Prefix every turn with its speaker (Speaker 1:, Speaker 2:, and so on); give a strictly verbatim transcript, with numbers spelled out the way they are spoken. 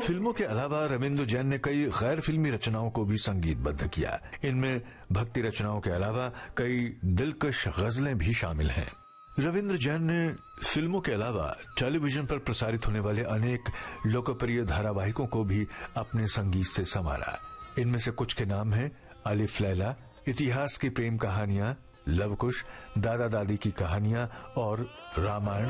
Speaker 1: फिल्मों के अलावा रविंद्र जैन ने कई गैर फिल्मी रचनाओं को भी संगीतबद्ध किया। इनमें भक्ति रचनाओं के अलावा कई दिलकश गजलें भी शामिल हैं। रविंद्र जैन ने फिल्मों के अलावा टेलीविजन पर प्रसारित होने वाले अनेक लोकप्रिय धारावाहिकों को भी अपने संगीत से संवारा। इनमें से कुछ के नाम हैं अलिफ लैला, इतिहास की प्रेम कहानियां, लव कुश, दादा दादी की कहानियां और रामायण।